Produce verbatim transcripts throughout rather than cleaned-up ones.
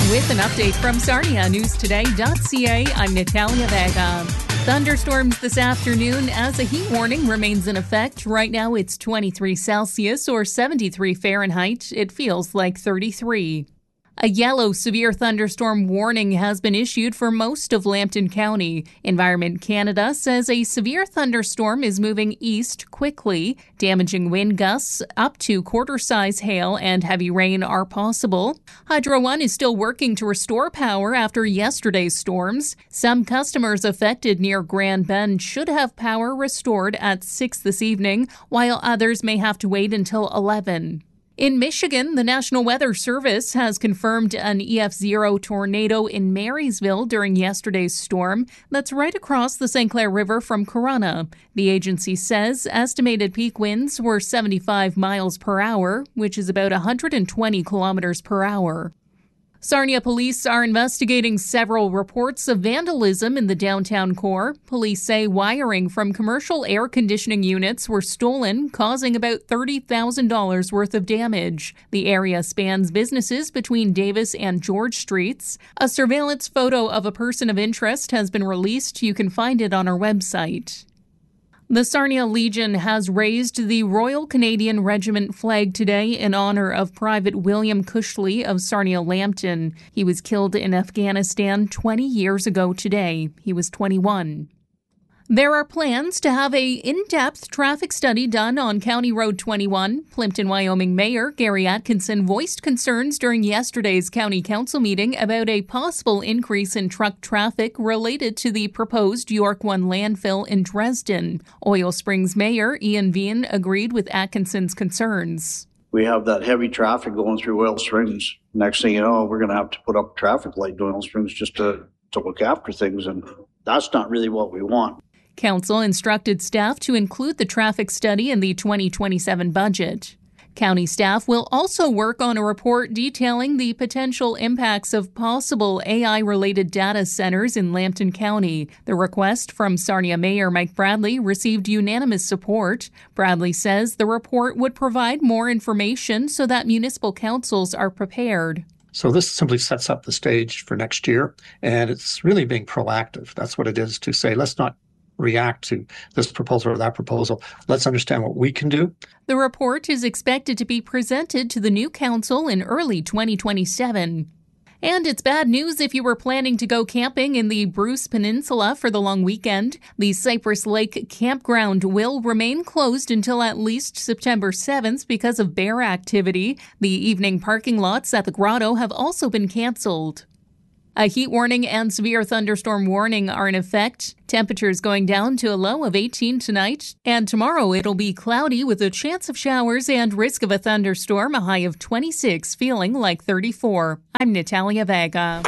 with an update from Sarnia News Today dot C A. I'm Natalia Vega. Thunderstorms this afternoon as a heat warning remains in effect. Right now it's twenty-three Celsius or seventy-three Fahrenheit. It feels like thirty-three. A yellow severe thunderstorm warning has been issued for most of Lambton County. Environment Canada says a severe thunderstorm is moving east quickly. Damaging wind gusts up to quarter-size hail and heavy rain are possible. Hydro One is still working to restore power after yesterday's storms. Some customers affected near Grand Bend should have power restored at six this evening, while others may have to wait until eleven. In Michigan, the National Weather Service has confirmed an E F zero tornado in Marysville during yesterday's storm that's right across the Saint Clair River from Corunna. The agency says estimated peak winds were seventy-five miles per hour, which is about one hundred twenty kilometers per hour. Sarnia police are investigating several reports of vandalism in the downtown core. Police say wiring from commercial air conditioning units were stolen, causing about thirty thousand dollars worth of damage. The area spans businesses between Davis and George Streets. A surveillance photo of a person of interest has been released. You can find it on our website. The Sarnia Legion has raised the Royal Canadian Regiment flag today in honor of Private William Cushley of Sarnia-Lambton. He was killed in Afghanistan twenty years ago today. He was twenty-one. There are plans to have a in-depth traffic study done on County Road twenty-one. Plimpton, Wyoming Mayor Gary Atkinson voiced concerns during yesterday's County Council meeting about a possible increase in truck traffic related to the proposed York One landfill in Dresden. Oil Springs Mayor Ian Veen agreed with Atkinson's concerns. We have that heavy traffic going through Oil Springs. Next thing you know, we're going to have to put up a traffic light in Oil Springs just to, to look after things, and that's not really what we want. Council instructed staff to include the traffic study in the twenty twenty-seven budget. County staff will also work on a report detailing the potential impacts of possible A I-related data centers in Lambton County. The request from Sarnia Mayor Mike Bradley received unanimous support. Bradley says the report would provide more information so that municipal councils are prepared. So this simply sets up the stage for next year, and it's really being proactive. That's what it is, to say, let's not react to this proposal or that proposal. Let's understand what we can do. The report is expected to be presented to the new council in early twenty twenty-seven. And it's bad news if you were planning to go camping in the Bruce Peninsula for the long weekend. The Cypress Lake Campground will remain closed until at least September seventh because of bear activity. The evening parking lots at the grotto have also been canceled. A heat warning and severe thunderstorm warning are in effect. Temperatures going down to a low of eighteen tonight. And tomorrow it'll be cloudy with a chance of showers and risk of a thunderstorm, a high of twenty-six, feeling like thirty-four. I'm Natalia Vega.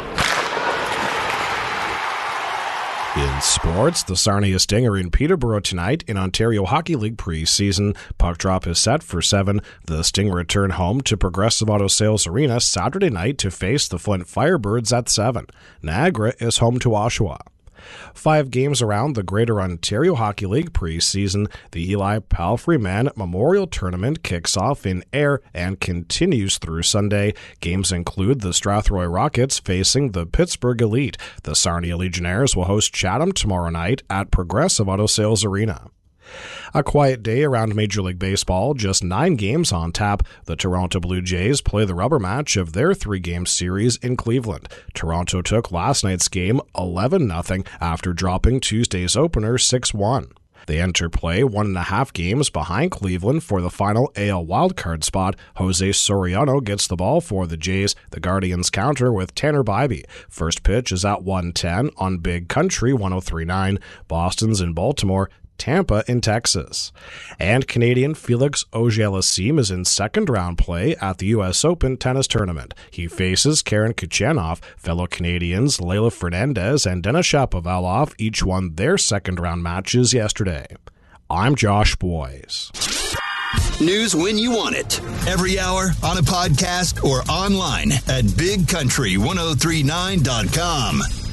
In sports, the Sarnia Stinger in Peterborough tonight in Ontario Hockey League preseason. Puck drop is set for seven. The Stinger return home to Progressive Auto Sales Arena Saturday night to face the Flint Firebirds at seven. Niagara is home to Oshawa. Five games around the Greater Ontario Hockey League preseason. The Eli Palfrey Man Memorial Tournament kicks off in Ayr and continues through Sunday. Games include the Strathroy Rockets facing the Pittsburgh Elite. The Sarnia Legionnaires will host Chatham tomorrow night at Progressive Auto Sales Arena. A quiet day around Major League Baseball, just nine games on tap. The Toronto Blue Jays play the rubber match of their three-game series in Cleveland. Toronto took last night's game eleven nothing after dropping Tuesday's opener six one. They enter play one and a half games behind Cleveland for the final A L wildcard spot. Jose Soriano gets the ball for the Jays. The Guardians counter with Tanner Bybee. First pitch is at one ten on Big Country one oh three point nine. Boston's in Baltimore. Tampa in Texas. And Canadian Felix Auger-Aliassime is in second-round play at the U S Open tennis tournament. He faces Karen Khachanov. Fellow Canadians Leylah Fernandez and Denis Shapovalov each won their second-round matches yesterday. I'm Josh Boyes. News when you want it. Every hour, on a podcast, or online at big country ten thirty-nine dot com.